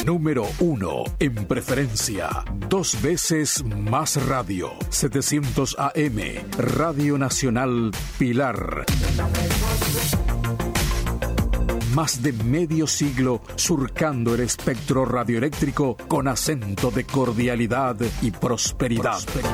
Número 1 en preferencia. 2 veces más radio. 700 AM. Radio Nacional Pilar. Más de medio siglo surcando el espectro radioeléctrico con acento de cordialidad y prosperidad.